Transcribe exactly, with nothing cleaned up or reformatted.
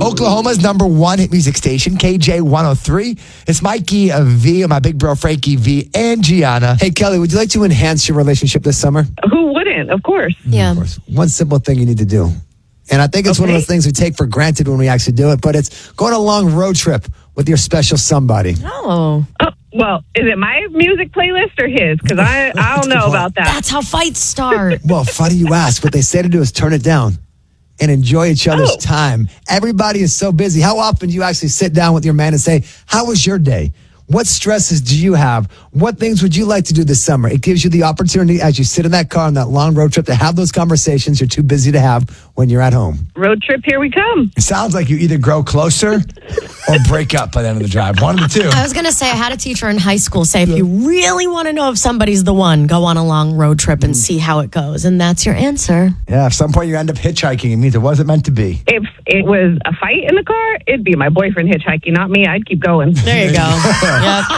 Oklahoma's number one hit music station, K J one oh three. It's Mikey uh, V and my big bro Frankie V and Gianna. Hey, Kelly, would you like to enhance your relationship this summer? Who wouldn't? Of course. Yeah. Of course. One simple thing you need to do. And I think it's okay. One of those things we take for granted when we actually do it, but it's going on a long road trip with your special somebody. Oh. Oh, well, is it my music playlist or his? Because I, I don't know about that. That's how fights start. Well, funny you ask. What they say to do is turn it down and enjoy each other's Oh. time. Everybody is so busy. How often do you actually sit down with your man and say, how was your day? What stresses do you have? What things would you like to do this summer? It gives you the opportunity as you sit in that car on that long road trip to have those conversations you're too busy to have when you're at home. Road trip, here we come. It sounds like you either grow closer or break up by the end of the drive. One of the two. I was going to say, I had a teacher in high school say, if you really want to know if somebody's the one, go on a long road trip and see how it goes. And that's your answer. Yeah, at some point you end up hitchhiking. It means it wasn't meant to be. If it was a fight in the car, it'd be my boyfriend hitchhiking, not me. I'd keep going. There you go. Yep.